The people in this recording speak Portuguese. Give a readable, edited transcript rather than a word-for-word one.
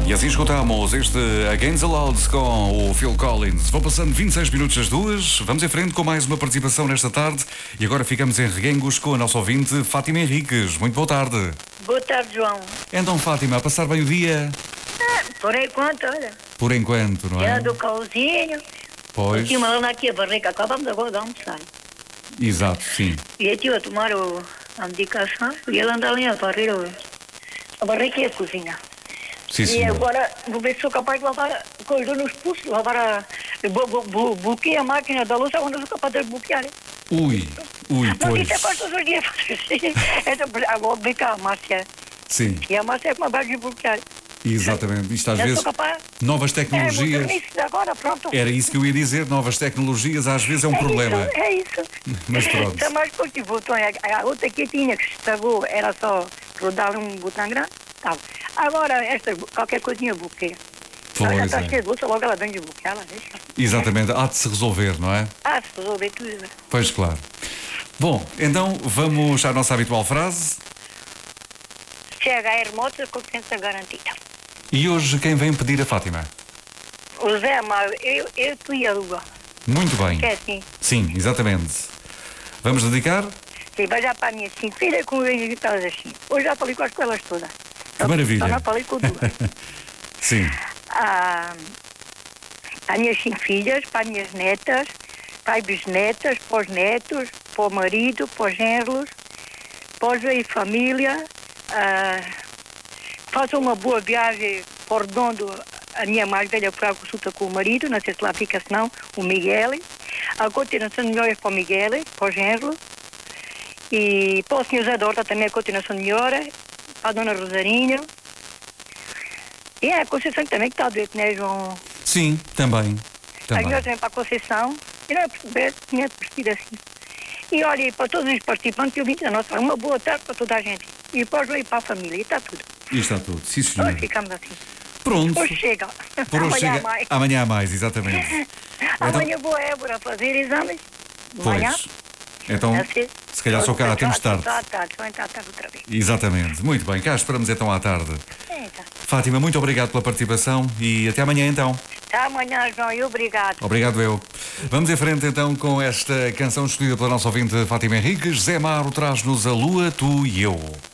E assim escutamos este Against the Odds com o Phil Collins. Vão passando 26 minutos das duas. Vamos em frente com mais uma participação nesta tarde. E agora ficamos em Reguengos com a nossa ouvinte Fátima Henriques. Muito boa tarde. Boa tarde, João. Então, Fátima, a passar bem o dia? Por enquanto, olha. Por enquanto, não é? Já do calzinho. Pois. Tinha uma lana aqui a barrica. Acabamos agora de almoçar. Exato, sim. E eu estive a tomar a medicação e ele anda ali a varrer a barrica e a cozinha. Sim, E senhor. agora vou ver se sou capaz de lavar coisa nos pulsos, lavar a. Bloqueei a máquina da louça quando eu sou capaz de bloquear. Ui, Mas pois. isso é quase todos os dias. Agora vem cá a Márcia. Sim, E a Márcia é que me vai desbloquear. exatamente. Isto às Eu vezes, sou capaz. novas Vou tecnologias. dormir isso agora, pronto. Era isso que eu ia dizer, novas tecnologias às vezes é um problema. É isso. Mas pronto. Só mais porque o botão, a outra que tinha que estragou, era só rodar um botão grande. Tá. Agora, esta, qualquer coisinha bloqueia. Ela já Pois está é. cheia de louça, logo ela vem desbloquear, ela deixa. Exatamente, há de se resolver, não é? Se resolver tudo. Pois claro. Bom, então vamos à nossa habitual frase. CHR Motos, confiança garantida. E hoje quem vem pedir a Fátima? O Zé Amaro, eu tu e a Lua. Muito bem. Que é assim. Sim, exatamente. Vamos dedicar? Sim, vai já para a minha 5 filhas, como eu invito elas assim. Hoje já falei com elas todas. Que maravilha. Só não falei com duas. Sim. Para as minhas 5 filhas, para as minhas netas, para as bisnetas, para os netos, para o marido, para os genros, para os e família. Façam uma boa viagem para o Redondo, a minha mais velha para a consulta com o marido, não sei se lá fica, senão, o Miguel. A continuação de melhoras para o Miguel, para o genro. E para o Sr. Zé da Horta também a continuação de melhora, para a Dona Rosarinho. E a Conceição também que está doente, né, João? Sim, também. A melhor também para a Conceição. E não é perceber, tinha percebido assim. E olha, para todos os participantes, eu vim da nossa, uma boa tarde para toda a gente. E para os e para a família, e está tudo. E está tudo. Sim, senhor. Hoje ficamos assim. Pronto. Hoje chega. Por hoje Amanhã chega. há mais. Amanhã há mais, exatamente. Amanhã vou a Évora fazer exames. Amanhã. Pois. Então, Assim. se calhar só cá temos tarde. Só à tarde, só à tarde outra vez. Exatamente. Muito bem. Cá esperamos então à tarde. Eita. Fátima, muito obrigado pela participação e até amanhã então. Até amanhã, João, e obrigado. Obrigado eu. Vamos em frente então com esta canção escolhida pela nossa ouvinte Fátima Henriques. Zé Maro traz-nos a Lua, Tu e Eu.